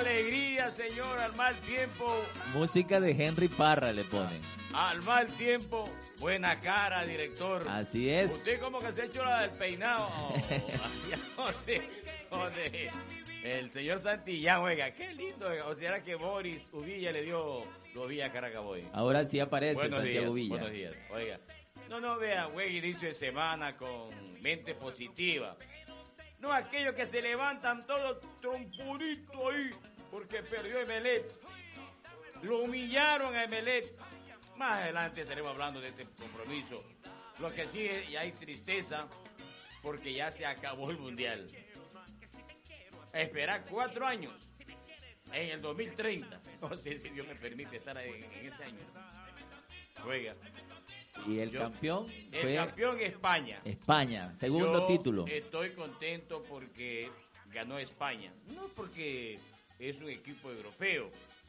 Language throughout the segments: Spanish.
alegría, señor, al mal tiempo. Música de Henry Parra le ponen. Al mal tiempo, buena cara, director. Así es. Usted como que se ha hecho la del peinado. Donde el señor Santillán, oiga, qué lindo. Oiga. O sea, era que Boris Uvilla le dio los Villa Caracaboy. Ahora sí aparece Buenos Santiago días, Villa. buenos días. Oiga, no vea, buen inicio de semana con mente positiva. No aquellos que se levantan todos trompuritos ahí porque perdió Emelec. Lo humillaron a Emelec. Más adelante estaremos hablando de este compromiso. Lo que sí es, y hay tristeza porque ya se acabó el Mundial. A esperar 4 años en el 2030. No sé si Dios me permite estar en ese año. Oiga. Y el campeón fue el campeón España. España, segundo título. Estoy contento porque ganó España. No porque es un equipo europeo.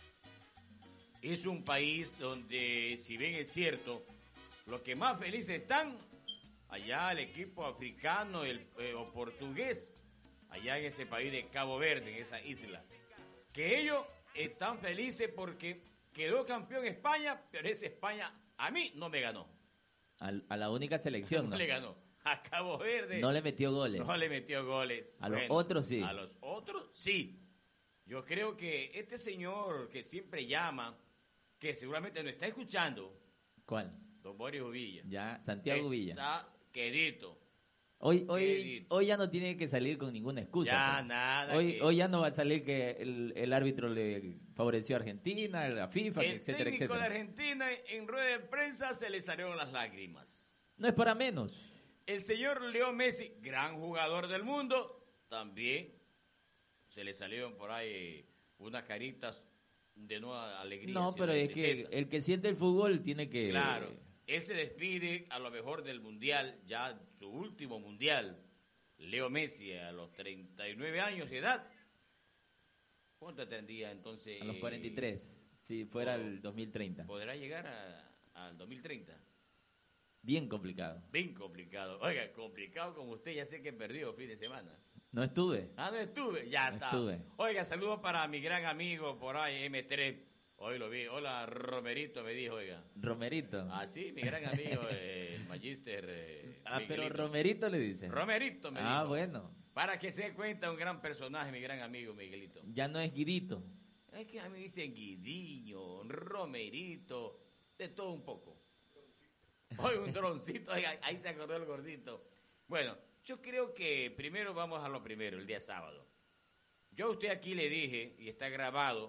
Es un país donde, si bien es cierto, los que más felices están, allá el equipo africano o portugués, allá en ese país de Cabo Verde, en esa isla. Que ellos están felices porque quedó campeón España, pero esa España a mí no me ganó. A la única selección, no le ganó. A Cabo Verde. No le metió goles. No le metió goles. A los otros sí. A los otros sí. Yo creo que este señor que siempre llama, que seguramente nos está escuchando. ¿Cuál? Don Boris Uvilla. Ya, Santiago Villa. Está quedito. Hoy ya no tiene que salir con ninguna excusa. Ya, pues. nada. Hoy ya no va a salir que el árbitro le favoreció a Argentina, la FIFA, etcétera, etcétera. El técnico de Argentina en rueda de prensa se le salieron las lágrimas. No es para menos. El señor Leo Messi, gran jugador del mundo, también se le salieron por ahí unas caritas de nueva alegría. No, pero es que el que siente el fútbol tiene que... Claro. Él se despide a lo mejor del Mundial, ya su último Mundial. Leo Messi a los 39 años de edad. ¿Cuánto tendría entonces? A los 43, si fuera el 2030. ¿Podrá llegar al 2030? Bien complicado. Bien complicado. Oiga, complicado como usted, ya sé que perdió fin de semana. No estuve. Ah, no estuve, ya no está. Estuve. Oiga, saludos para mi gran amigo por ahí, M3. Hoy lo vi. Hola, Romerito, me dijo, oiga. ¿Romerito? Ah, sí, mi gran amigo, el Magister. Pero Romerito le dice. Romerito me dijo. Ah, bueno. Para que se dé cuenta, un gran personaje, mi gran amigo Miguelito. Ya no es Guidito. Es que a mí me dicen Guidiño, Romerito, de todo un poco. Hoy un droncito, ahí se acordó el gordito. Bueno, yo creo que primero vamos a lo primero, el día sábado. Yo a usted aquí le dije, y está grabado,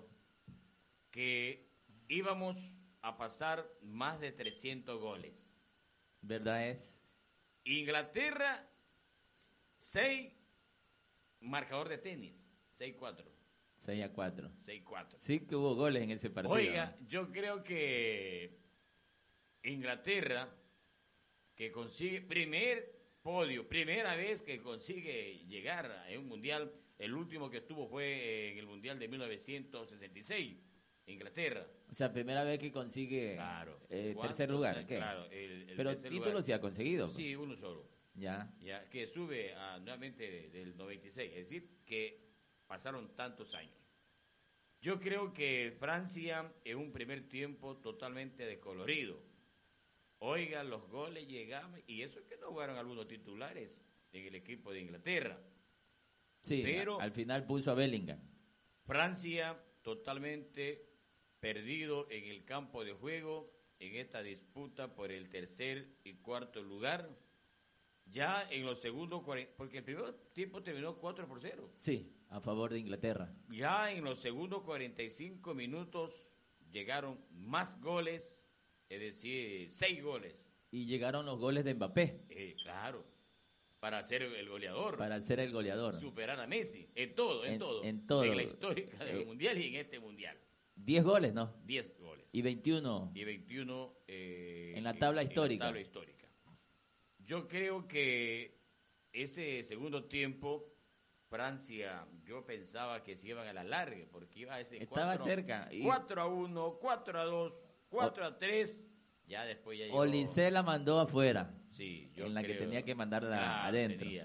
que íbamos a pasar más de 300 goles. ¿Verdad es? Inglaterra, 6, marcador de tenis, 6-4. 6-4. 6-4. Sí que hubo goles en ese partido. Oiga, yo creo que Inglaterra, que consigue primer podio, primera vez que consigue llegar a un mundial, el último que estuvo fue en el mundial de 1966, Inglaterra. O sea, primera vez que consigue claro. tercer lugar. ¿Qué? Claro, pero título sí ha conseguido. Sí, uno solo. Ya, que sube nuevamente del 96, es decir, que pasaron tantos años. Yo creo que Francia en un primer tiempo totalmente descolorido. Oiga, los goles llegaban, y eso es que no jugaron algunos titulares en el equipo de Inglaterra. Sí, pero al final puso a Bellingham. Francia totalmente perdido en el campo de juego en esta disputa por el tercer y cuarto lugar. Ya en los segundos, porque el primer tiempo terminó 4-0. Sí, a favor de Inglaterra. Ya en los segundos 45 minutos llegaron más goles, es decir, 6 goles. Y llegaron los goles de Mbappé. Claro, para ser el goleador. Para ser el goleador. Superar a Messi, en todo. En todo. En la histórica del Mundial y en este Mundial. 10 goles, ¿no? 10 goles. Y 21. Y 21 en la tabla histórica. En la tabla histórica. Yo creo que ese segundo tiempo, Francia, yo pensaba que se iban a la larga, porque iba a ese estaba cerca. 4-1, 4-2, 4-3, ya después ya llegó. Olise la mandó afuera. Sí, yo en la creo, que tenía que mandarla adentro.